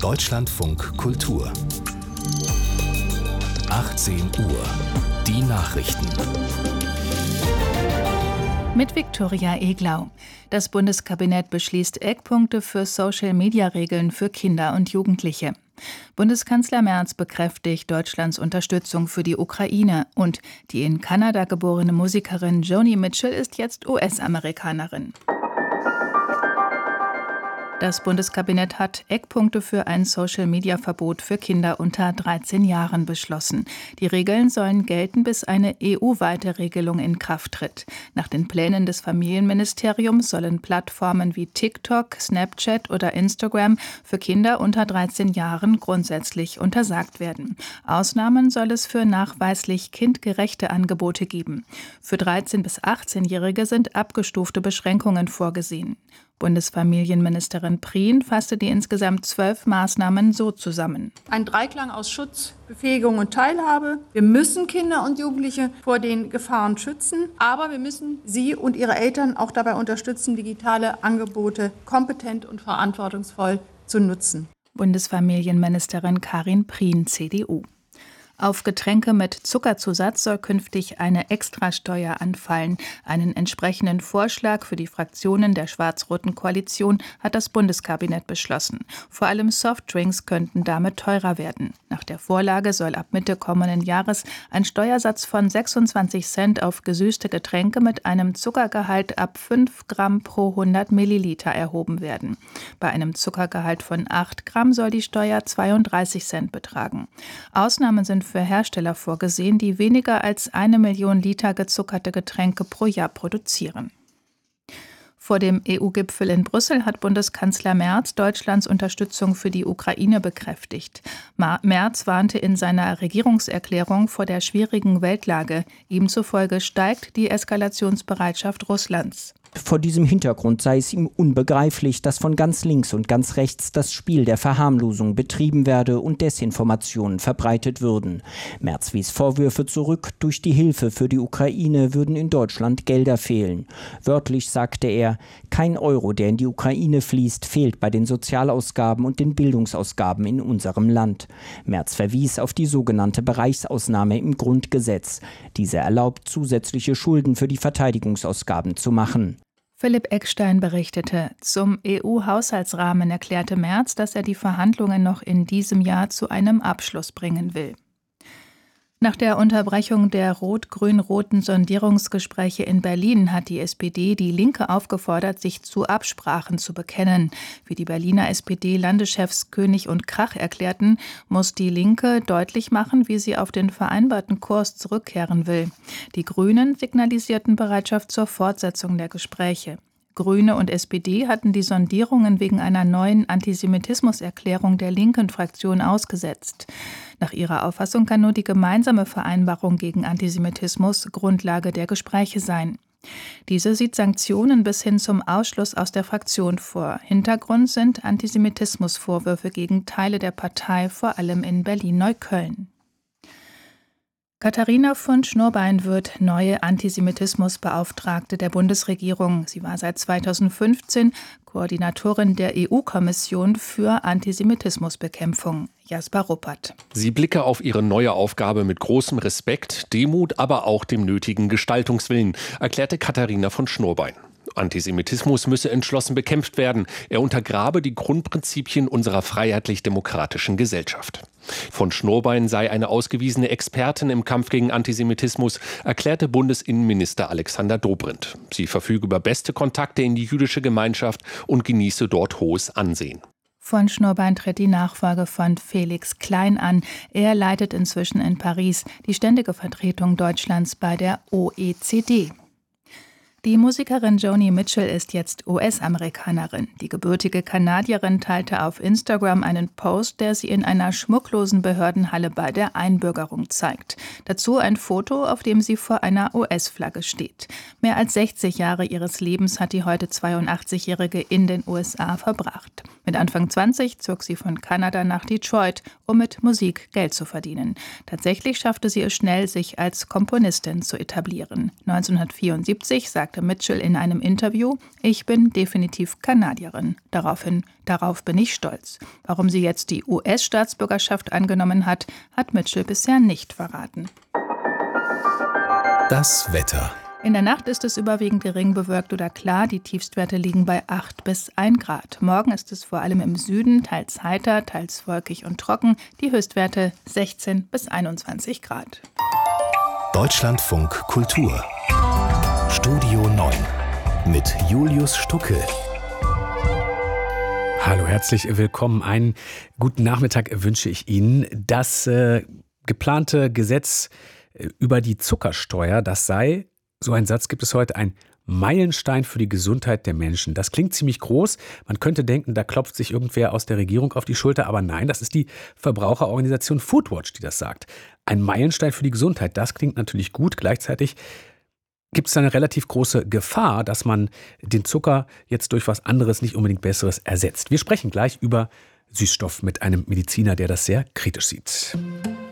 Deutschlandfunk Kultur 18 Uhr. Die Nachrichten. Mit Viktoria Eglau. Das Bundeskabinett beschließt Eckpunkte für Social-Media-Regeln für Kinder und Jugendliche. Bundeskanzler Merz bekräftigt Deutschlands Unterstützung für die Ukraine und die in Kanada geborene Musikerin Joni Mitchell ist jetzt US-Amerikanerin. Das Bundeskabinett hat Eckpunkte für ein Social-Media-Verbot für Kinder unter 13 Jahren beschlossen. Die Regeln sollen gelten, bis eine EU-weite Regelung in Kraft tritt. Nach den Plänen des Familienministeriums sollen Plattformen wie TikTok, Snapchat oder Instagram für Kinder unter 13 Jahren grundsätzlich untersagt werden. Ausnahmen soll es für nachweislich kindgerechte Angebote geben. Für 13- bis 18-Jährige sind abgestufte Beschränkungen vorgesehen. Bundesfamilienministerin Prien fasste die insgesamt 12 Maßnahmen so zusammen. Ein Dreiklang aus Schutz, Befähigung und Teilhabe. Wir müssen Kinder und Jugendliche vor den Gefahren schützen, aber wir müssen sie und ihre Eltern auch dabei unterstützen, digitale Angebote kompetent und verantwortungsvoll zu nutzen. Bundesfamilienministerin Karin Prien, CDU. Auf Getränke mit Zuckerzusatz soll künftig eine Extrasteuer anfallen. Einen entsprechenden Vorschlag für die Fraktionen der schwarz-roten Koalition hat das Bundeskabinett beschlossen. Vor allem Softdrinks könnten damit teurer werden. Nach der Vorlage soll ab Mitte kommenden Jahres ein Steuersatz von 26 Cent auf gesüßte Getränke mit einem Zuckergehalt ab 5 Gramm pro 100 Milliliter erhoben werden. Bei einem Zuckergehalt von 8 Gramm soll die Steuer 32 Cent betragen. Ausnahmen sind für Hersteller vorgesehen, die weniger als 1 Million Liter gezuckerte Getränke pro Jahr produzieren. Vor dem EU-Gipfel in Brüssel hat Bundeskanzler Merz Deutschlands Unterstützung für die Ukraine bekräftigt. Merz warnte in seiner Regierungserklärung vor der schwierigen Weltlage. Ihm zufolge steigt die Eskalationsbereitschaft Russlands. Vor diesem Hintergrund sei es ihm unbegreiflich, dass von ganz links und ganz rechts das Spiel der Verharmlosung betrieben werde und Desinformationen verbreitet würden. Merz wies Vorwürfe zurück, durch die Hilfe für die Ukraine würden in Deutschland Gelder fehlen. Wörtlich sagte er, kein Euro, der in die Ukraine fließt, fehlt bei den Sozialausgaben und den Bildungsausgaben in unserem Land. Merz verwies auf die sogenannte Bereichsausnahme im Grundgesetz. Diese erlaubt, zusätzliche Schulden für die Verteidigungsausgaben zu machen. Philipp Eckstein berichtete, zum EU-Haushaltsrahmen erklärte Merz, dass er die Verhandlungen noch in diesem Jahr zu einem Abschluss bringen will. Nach der Unterbrechung der rot-grün-roten Sondierungsgespräche in Berlin hat die SPD die Linke aufgefordert, sich zu Absprachen zu bekennen. Wie die Berliner SPD-Landeschefs König und Krach erklärten, muss die Linke deutlich machen, wie sie auf den vereinbarten Kurs zurückkehren will. Die Grünen signalisierten Bereitschaft zur Fortsetzung der Gespräche. Grüne und SPD hatten die Sondierungen wegen einer neuen Antisemitismuserklärung der linken Fraktion ausgesetzt. Nach ihrer Auffassung kann nur die gemeinsame Vereinbarung gegen Antisemitismus Grundlage der Gespräche sein. Diese sieht Sanktionen bis hin zum Ausschluss aus der Fraktion vor. Hintergrund sind Antisemitismusvorwürfe gegen Teile der Partei, vor allem in Berlin-Neukölln. Katharina von Schnurbein wird neue Antisemitismusbeauftragte der Bundesregierung. Sie war seit 2015 Koordinatorin der EU-Kommission für Antisemitismusbekämpfung. Jasper Ruppert. Sie blicke auf ihre neue Aufgabe mit großem Respekt, Demut, aber auch dem nötigen Gestaltungswillen, erklärte Katharina von Schnurbein. Antisemitismus müsse entschlossen bekämpft werden. Er untergrabe die Grundprinzipien unserer freiheitlich-demokratischen Gesellschaft. Von Schnurbein sei eine ausgewiesene Expertin im Kampf gegen Antisemitismus, erklärte Bundesinnenminister Alexander Dobrindt. Sie verfüge über beste Kontakte in die jüdische Gemeinschaft und genieße dort hohes Ansehen. Von Schnurbein tritt die Nachfolge von Felix Klein an. Er leitet inzwischen in Paris die ständige Vertretung Deutschlands bei der OECD. Die Musikerin Joni Mitchell ist jetzt US-Amerikanerin. Die gebürtige Kanadierin teilte auf Instagram einen Post, der sie in einer schmucklosen Behördenhalle bei der Einbürgerung zeigt. Dazu ein Foto, auf dem sie vor einer US-Flagge steht. Mehr als 60 Jahre ihres Lebens hat die heute 82-Jährige in den USA verbracht. Mit Anfang 20 zog sie von Kanada nach Detroit, um mit Musik Geld zu verdienen. Tatsächlich schaffte sie es schnell, sich als Komponistin zu etablieren. 1974 sagte sagte Mitchell in einem Interview, ich bin definitiv Kanadierin. Darauf bin ich stolz. Warum sie jetzt die US-Staatsbürgerschaft angenommen hat, hat Mitchell bisher nicht verraten. Das Wetter. In der Nacht ist es überwiegend gering bewölkt oder klar. Die Tiefstwerte liegen bei 8 bis 1 Grad. Morgen ist es vor allem im Süden teils heiter, teils wolkig und trocken. Die Höchstwerte 16 bis 21 Grad. Deutschlandfunk Kultur. Studio 9 mit Julius Stucke. Hallo, herzlich willkommen. Einen guten Nachmittag wünsche ich Ihnen. Das geplante Gesetz über die Zuckersteuer, das sei, so ein Satz gibt es heute, ein Meilenstein für die Gesundheit der Menschen. Das klingt ziemlich groß. Man könnte denken, da klopft sich irgendwer aus der Regierung auf die Schulter. Aber nein, das ist die Verbraucherorganisation Foodwatch, die das sagt. Ein Meilenstein für die Gesundheit, das klingt natürlich gut. Gleichzeitig gibt es eine relativ große Gefahr, dass man den Zucker jetzt durch was anderes, nicht unbedingt Besseres ersetzt. Wir sprechen gleich über Süßstoff mit einem Mediziner, der das sehr kritisch sieht.